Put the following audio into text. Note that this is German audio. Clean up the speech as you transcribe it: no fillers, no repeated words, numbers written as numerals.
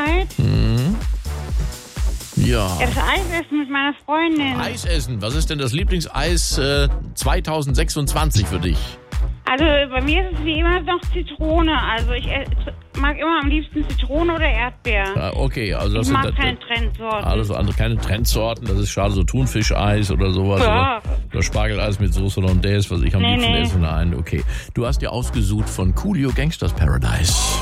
Zeit. Ja. Ja, das Eis essen mit meiner Freundin. Eis essen. Was ist denn das Lieblingseis 2026 für dich? Also bei mir ist es wie immer noch Zitrone. Also ich mag immer am liebsten Zitrone oder Erdbeer. Ja, okay, also das Ich mag sind keine Trendsorten. alles andere, keine Trendsorten. Das ist schade, so Thunfischeis oder sowas. Ja. Oder Spargeleis mit Soße Hollandaise, was ich am liebsten Nee. esse. Nein, okay. Du hast dir ausgesucht von Coolio Gangsters Paradise.